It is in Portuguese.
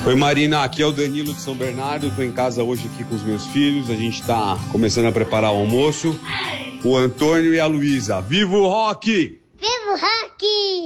Oi, Marina, aqui é o Danilo de São Bernardo, estou em casa hoje aqui com os meus filhos, a gente está começando a preparar o almoço, o Antônio e a Luísa. Viva o rock! Viva o rock!